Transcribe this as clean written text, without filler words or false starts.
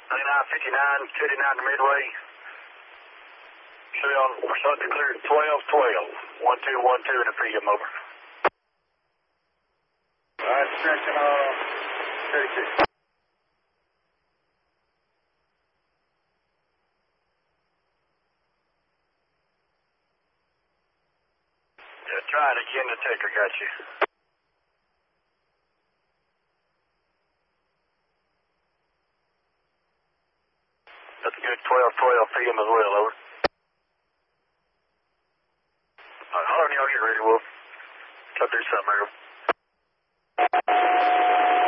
59, 59 to Midway. Show on, we're starting to clear 1212. 1212 in the PM, over. Alright, stretching on 32. Yeah, try it again, the taker got you. That's good, 1212 PM as well, over. Alright, hold on, y'all get ready, Wolf. Try to do something here.